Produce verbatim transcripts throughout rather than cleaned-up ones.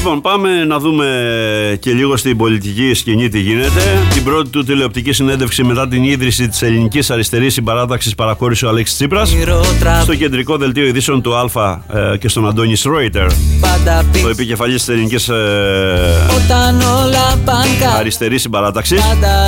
Λοιπόν, πάμε να δούμε και λίγο στην πολιτική σκηνή τι γίνεται. Την πρώτη του τηλεοπτική συνέντευξη μετά την ίδρυση της Ελληνικής Αριστερής Συμπαράταξης παραχώρησε ο Αλέξης Τσίπρας στο κεντρικό δελτίο ειδήσεων του Α ε, και στον Αντώνη Σρόιτερ. Το επικεφαλής της Ελληνικής ε, Αριστερής Συμπαράταξης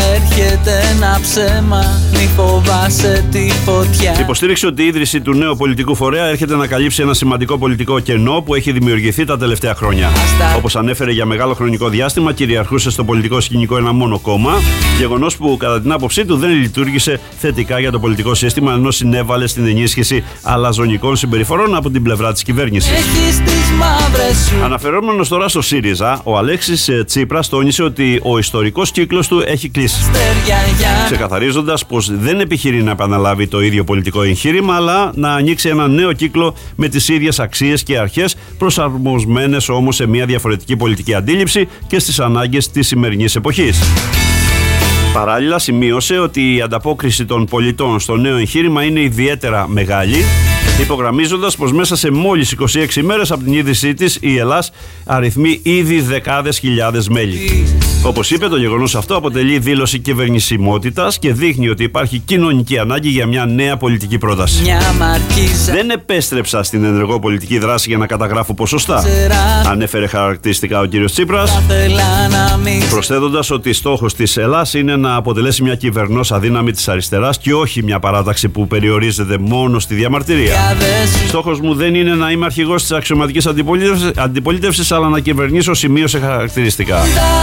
υποστήριξε ότι η ίδρυση του νέου πολιτικού φορέα έρχεται να καλύψει ένα σημαντικό πολιτικό κενό που έχει δημιουργηθεί τα τελευταία χρόνια. Όπως ανέφερε, για μεγάλο χρονικό διάστημα κυριαρχούσε στο πολιτικό σκηνικό ένα μόνο κόμμα, γεγονός που κατά την άποψή του δεν λειτουργήσε θετικά για το πολιτικό σύστημα, ενώ συνέβαλε στην ενίσχυση αλαζονικών συμπεριφορών από την πλευρά της κυβέρνησης. Αναφερόμενος τώρα στο ΣΥΡΙΖΑ, ο Αλέξης Τσίπρας τόνισε ότι ο ιστορικός κύκλος του έχει κλείσει, ξεκαθαρίζοντας πως δεν επιχειρεί να επαναλάβει το ίδιο πολιτικό εγχείρημα, αλλά να ανοίξει ένα νέο κύκλο με τις ίδιες αξίες και αρχές, προσαρμοσμένες όμως σε μια διαφορετική πολιτική αντίληψη και στις ανάγκες της σημερινής εποχής. Παράλληλα, σημείωσε ότι η ανταπόκριση των πολιτών στο νέο εγχείρημα είναι ιδιαίτερα μεγάλη, υπογραμμίζοντας πως μέσα σε μόλις είκοσι έξι μέρες από την ίδρυσή της η Ελλάς αριθμεί ήδη δεκάδες χιλιάδες μέλη. Όπως είπε, το γεγονός αυτό αποτελεί δήλωση κυβερνησιμότητας και δείχνει ότι υπάρχει κοινωνική ανάγκη για μια νέα πολιτική πρόταση. Δεν επέστρεψα στην ενεργό πολιτική δράση για να καταγράφω ποσοστά, ανέφερε χαρακτηριστικά ο κύριος Τσίπρας, προσθέτοντας ότι στόχος της Ελλάς είναι να αποτελέσει μια κυβερνώσα δύναμη της αριστεράς και όχι μια παράταξη που περιορίζεται μόνο στη διαμαρτυρία. Στόχος μου δεν είναι να είμαι αρχηγός της αξιωματικής αντιπολίτευσης, αλλά να κυβερνήσω, σημείωσε χαρακτηριστικά.